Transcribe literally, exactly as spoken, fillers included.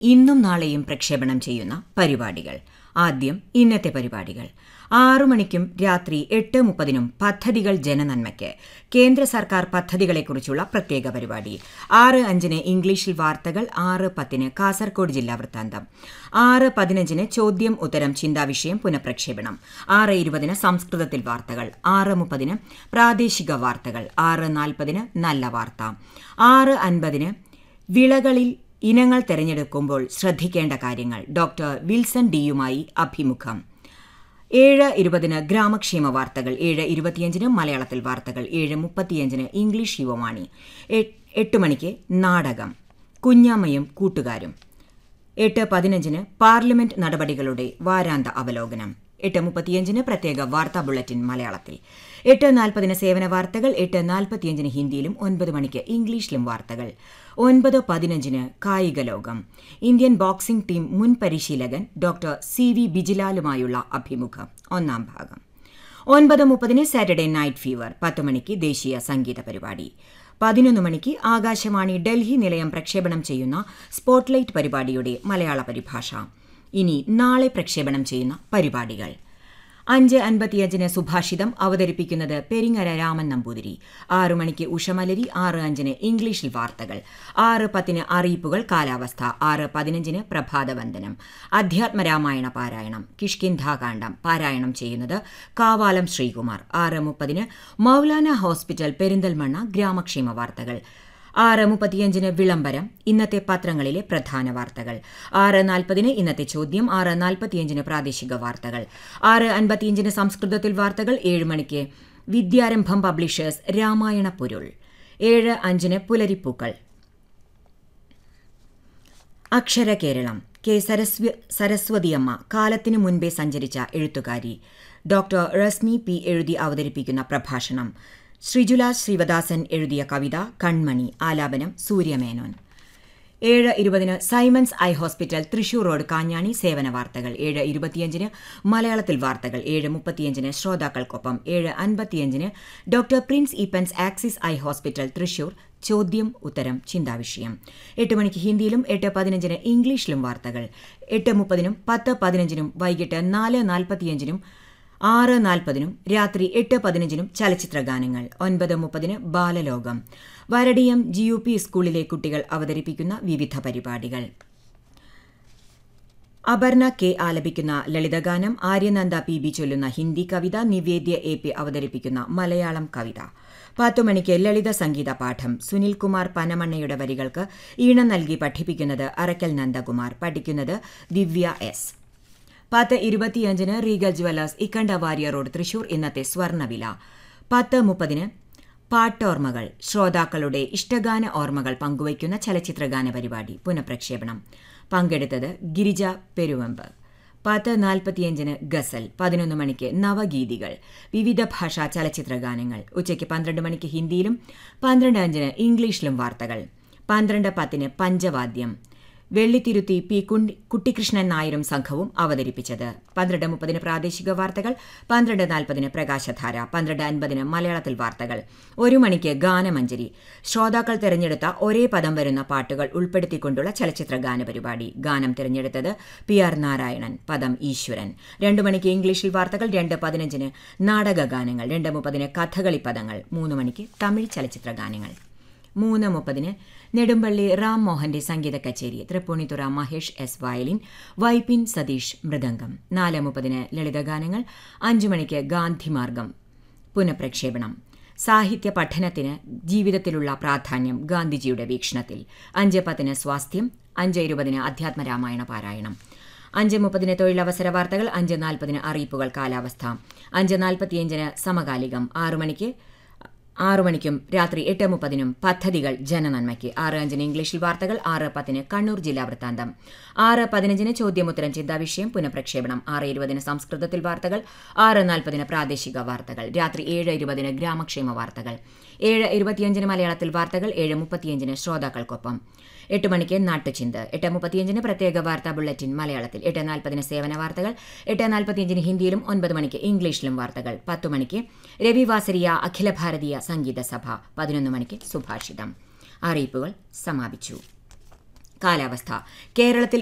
ഇന്നും നാളെയും പ്രക്ഷേപണം ചെയ്യുന്ന പരിപാടികൾ. ആദ്യം ഇന്നത്തെ പരിപാടികൾ. ആറു മണിക്കും രാത്രി എട്ട് മുപ്പതിനും പദ്ധതികൾ ജനനന്മയ്ക്ക് കേന്ദ്ര സർക്കാർ പദ്ധതികളെക്കുറിച്ചുള്ള പ്രത്യേക പരിപാടി. ആറ് അഞ്ചിന് ഇംഗ്ലീഷിൽ വാർത്തകൾ, ആറ് പത്തിന് കാസർകോട് ജില്ലാ വൃത്താന്തം, ആറ് പതിനഞ്ചിന് ചോദ്യം ഉത്തരം ചിന്താവിഷയം പുനഃപ്രക്ഷേപണം, ആറ് ഇരുപതിന് സംസ്കൃതത്തിൽ വാർത്തകൾ, ആറ് മുപ്പതിന് പ്രാദേശിക വാർത്തകൾ, ആറ് നാൽപ്പതിന് നല്ല വാർത്ത, ആറ് അൻപതിന് വിളകളിൽ ഇനങ്ങൾ തിരഞ്ഞെടുക്കുമ്പോൾ ശ്രദ്ധിക്കേണ്ട കാര്യങ്ങൾ. ഡോക്ടർ വിൽസൺ ഡിയുമായി അഭിമുഖം. ഏഴ് ഇരുപതിന് ഗ്രാമക്ഷേമ വാർത്തകൾ, ഏഴ് ഇരുപത്തിയഞ്ചിന് മലയാളത്തിൽ വാർത്തകൾ, ഏഴ് മുപ്പത്തിയഞ്ചിന് ഇംഗ്ലീഷ് യുവവാണി, എട്ട് മണിക്ക് നാടകം കുഞ്ഞാമ്മയും കൂട്ടുകാരും, എട്ട് പതിനഞ്ചിന് പാർലമെന്റ് നടപടികളുടെ വാരാന്ത അവലോകനം, എട്ട് മുപ്പത്തിയഞ്ചിന് പ്രത്യേക വാർത്താ ബുള്ളറ്റിൻ മലയാളത്തിൽ, എട്ട് നാൽപ്പതിന് സേവന വാർത്തകൾ, എട്ട് നാൽപ്പത്തിയഞ്ചിന് ഹിന്ദിയിലും ഒൻപത് മണിക്ക് ഇംഗ്ലീഷിലും വാർത്തകൾ, ഒൻപത് പതിനഞ്ചിന് കായിക ലോകം. ഇന്ത്യൻ ബോക്സിംഗ് ടീം മുൻ പരിശീലകൻ ഡോക്ടർ സി വി ബിജിലാലുമായുള്ള അഭിമുഖം ഒന്നാം ഭാഗം. ഒൻപത് മുപ്പതിന് സാറ്റർഡേ നൈറ്റ് ഫീവർ, പത്ത് മണിക്ക് ദേശീയ സംഗീത പരിപാടി, പതിനൊന്ന് മണിക്ക് ആകാശവാണി ഡൽഹി നിലയം പ്രക്ഷേപണം ചെയ്യുന്ന സ്പോട്ട്ലൈറ്റ് പരിപാടിയുടെ മലയാള പരിഭാഷ. ഇനി നാളെ പ്രക്ഷേപണം ചെയ്യുന്ന പരിപാടികൾ. അഞ്ച് അൻപത്തിയഞ്ചിന് സുഭാഷിതം അവതരിപ്പിക്കുന്നത് പെരിങ്ങര രാമൻ നമ്പൂതിരി, ആറു മണിക്ക് ഉഷമലരി, ആറ് അഞ്ചിന് ഇംഗ്ലീഷിൽ വാർത്തകൾ, ആറ് പത്തിന് അറിയിപ്പുകൾ കാലാവസ്ഥ, ആറ് പതിനഞ്ചിന് പ്രഭാതവന്ദനം, അധ്യാത്മരാമായണ പാരായണം, കിഷ്കിന്ധാകാന്ഡം പാരായണം ചെയ്യുന്നത് കാവാലം ശ്രീകുമാർ, ആറ് മുപ്പതിന് മൗലാന ഹോസ്പിറ്റൽ പെരിന്തൽമണ്ണ ഗ്രാമക്ഷേമ വാർത്തകൾ, ആറ് മുപ്പത്തിയഞ്ചിന് വിളംബരം, ഇന്നത്തെ പത്രങ്ങളിലെ പ്രധാന വാർത്തകൾ, ആറ് നാൽപ്പതിന് ഇന്നത്തെ ചോദ്യം, ആറ് നാൽപ്പത്തിയഞ്ചിന് പ്രാദേശിക വാർത്തകൾ, ആറ് അൻപത്തിയഞ്ചിന് സംസ്കൃതത്തിൽ വാർത്തകൾ, ഏഴ് മണിക്ക് വിദ്യാരംഭം പബ്ലിഷേഴ്സ് രാമായണ പൊരുൾ, ഏഴ് അഞ്ചിന് പുലരിപ്പൂക്കൾ. അക്ഷര കേരളം. കെ സരസ്വ സരസ്വതിയമ്മ കാലത്തിനു മുൻപേ സഞ്ചരിച്ച എഴുത്തുകാരി. ഡോക്ടർ റസ്മി പി എഴുതി അവതരിപ്പിക്കുന്ന പ്രഭാഷണം. ശ്രീജുല ശ്രീവദാസൻ എഴുതിയ കവിത കൺമണി, ആലാപനം സൂര്യമേനോൻ. ഏഴ് ഇരുപതിന് Symons eye hospital Thrissur road Kanjani സേവന വാർത്തകൾ, ഏഴ് ഇരുപത്തിയഞ്ചിന് മലയാളത്തിൽ വാർത്തകൾ, ഏഴ് മുപ്പത്തിയഞ്ചിന് ശ്രോതാക്കൾക്കൊപ്പം, ഏഴ് അൻപത്തിയഞ്ചിന് doctor Prince Eappen's axis eye hospital Thrissur ചോദ്യം ഉത്തരം ചിന്താവിഷയം, എട്ട് മണിക്ക് ഹിന്ദിയിലും എട്ട് പതിനഞ്ചിന് ഇംഗ്ലീഷിലും വാർത്തകൾ, എട്ട് മുപ്പതിനും പത്ത് പതിനഞ്ചിനും വൈകിട്ട് നാല് നാൽപ്പത്തിയഞ്ചിനും ആറ് നാൽപ്പതിനും രാത്രി എട്ട് പതിനഞ്ചിനും ചലച്ചിത്ര ഗാനങ്ങൾ, ഒൻപത് മുപ്പതിന് Balalokam, Varadiyam G U P സ്കൂളിലെ കുട്ടികൾ അവതരിപ്പിക്കുന്ന വിവിധ പരിപാടികൾ. അപർണ കെ ആലപിക്കുന്ന ലളിതഗാനം, ആര്യനന്ദ പി ബി ചൊല്ലുന്ന ഹിന്ദി കവിത, നിവേദ്യ എ പി അവതരിപ്പിക്കുന്ന മലയാളം കവിത. പത്തു മണിക്ക് ലളിത സംഗീത പാഠം, സുനിൽകുമാർ പനമണ്ണയുടെ വരികൾക്ക് ഈണം നൽകി പഠിപ്പിക്കുന്നത് അറക്കൽ നന്ദകുമാർ, പഠിക്കുന്നത് ദിവ്യ എസ്. പത്ത് ഇരുപത്തിയഞ്ചിന് റീഗൽ ജ്വല്ലേഴ്സ് ഇക്കണ്ട വാരിയർ റോഡ് തൃശൂർ ഇന്നത്തെ സ്വർണ്ണവില. പത്ത് മുപ്പതിന് പാട്ടോർമ്മകൾ, ശ്രോതാക്കളുടെ ഇഷ്ടഗാന ഓർമ്മകൾ പങ്കുവയ്ക്കുന്ന ചലച്ചിത്രഗാന പരിപാടി പുനഃപ്രക്ഷേപണം. പങ്കെടുത്തത് ഗിരിജ പെരുവമ്പ്. പത്ത് നാൽപ്പത്തിയഞ്ചിന് ഗസൽ, പതിനൊന്ന് മണിക്ക് നവഗീതികൾ, വിവിധ ഭാഷാ ചലച്ചിത്രഗാനങ്ങൾ, ഉച്ചയ്ക്ക് പന്ത്രണ്ട് മണിക്ക് ഹിന്ദിയിലും പന്ത്രണ്ട് അഞ്ചിന് ഇംഗ്ലീഷിലും വാർത്തകൾ, പന്ത്രണ്ട് പത്തിന് പഞ്ചവാദ്യം, വെള്ളിത്തിരുത്തി പി കുട്ടിക്കൃഷ്ണൻ നായരും സംഘവും അവതരിപ്പിച്ചത്, പന്ത്രണ്ട് മുപ്പതിന് പ്രാദേശിക വാർത്തകൾ, പന്ത്രണ്ട് നാൽപ്പതിന് പ്രകാശധാര, പന്ത്രണ്ട് അൻപതിന് മലയാളത്തിൽ വാർത്തകൾ, ഒരു മണിക്ക് ഗാനമഞ്ജരി, ശ്രോതാക്കൾ തിരഞ്ഞെടുത്ത ഒരേ പദം വരുന്ന പാട്ടുകൾ ഉൾപ്പെടുത്തിക്കൊണ്ടുള്ള ചലച്ചിത്ര ഗാന പരിപാടി, ഗാനം തിരഞ്ഞെടുത്തത് പി ആർ നാരായണൻ, പദം ഈശ്വരൻ, രണ്ടു മണിക്ക് ഇംഗ്ലീഷിൽ വാർത്തകൾ, രണ്ട് പതിനഞ്ചിന് നാടക ഗാനങ്ങൾ, രണ്ട് മുപ്പതിന് കഥകളി പദങ്ങൾ, മൂന്ന് മണിക്ക് തമിഴ് ചലച്ചിത്ര ഗാനങ്ങൾ, മൂന്ന് മുപ്പതിന് നെടുമ്പള്ളി റാം മോഹന്റെ സംഗീത കച്ചേരി, തൃപ്പൂണിത്തുറ മഹേഷ് എസ് വയലിൻ, വൈപ്പിൻ സതീഷ് മൃദംഗം, നാല് മുപ്പതിന് ലളിതഗാനങ്ങൾ, അഞ്ചു മണിക്ക് ഗാന്ധിമാർഗം പുനഃപ്രക്ഷേപണം. സാഹിത്യ പഠനത്തിന് ജീവിതത്തിലുള്ള പ്രാധാന്യം ഗാന്ധിജിയുടെ വീക്ഷണത്തിൽ, അഞ്ച് പത്തിന് സ്വാസ്ഥ്യം, അഞ്ച് ഇരുപതിന് അധ്യാത്മരാമായണ പാരായണം, അഞ്ച് മുപ്പതിന് തൊഴിലവസര വാർത്തകൾ, അഞ്ച് നാൽപ്പതിന് അറിയിപ്പുകൾ കാലാവസ്ഥ, അഞ്ച് നാൽപ്പത്തിയഞ്ചിന് സമകാലികം, ആറു മണിക്ക് ആറു മണിക്കും രാത്രി എട്ട് മുപ്പതിനും പദ്ധതികൾ ജനനന്മയ്ക്ക്, ആറ് അഞ്ചിന് ഇംഗ്ലീഷിൽ വാർത്തകൾ, ആറ് പത്തിന് കണ്ണൂർ ജില്ലാ വൃത്താന്തം, ആറ് പതിനഞ്ചിന് ചോദ്യമുത്തരം ചിന്താവിഷയം പുനഃപ്രക്ഷേപണം, ആറ് ഇരുപതിന് സംസ്കൃതത്തിൽ വാർത്തകൾ, ആറ് നാൽപ്പതിന് പ്രാദേശിക വാർത്തകൾ, രാത്രി ഏഴ് ഇരുപതിന് ഗ്രാമക്ഷേമ വാർത്തകൾ, ഏഴ് ഇരുപത്തിയഞ്ചിന് മലയാളത്തിൽ വാർത്തകൾ, ഏഴ് മുപ്പത്തിയഞ്ചിന് ശ്രോതാക്കൾക്കൊപ്പം, എട്ട് മണിക്ക് നാട്ടുചിന്ത്, എട്ട് മുപ്പത്തിയഞ്ചിന് പ്രത്യേക വാർത്താ ബുള്ളറ്റിൻ മലയാളത്തിൽ, എട്ട് നാൽപ്പതിന് സേവന വാർത്തകൾ, എട്ട് നാൽപ്പത്തിയഞ്ചിന് ഹിന്ദിയിലും ഒൻപത് മണിക്ക് ഇംഗ്ലീഷിലും വാർത്തകൾ, പത്തു മണിക്ക് രവിവാസരിയ അഖില ഭാരതീയ സംഗീത സഭ, പതിനൊന്ന് മണിക്ക് സുഭാഷിതം. അറിയിപ്പുകൾ സമാപിച്ചു. കാലാവസ്ഥ കേരളത്തിൽ